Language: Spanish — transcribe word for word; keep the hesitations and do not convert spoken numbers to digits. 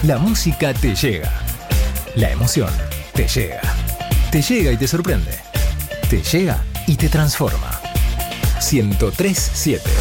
La música te llega. La emoción te llega. Te llega y te sorprende. Te llega y te transforma. ciento tres punto siete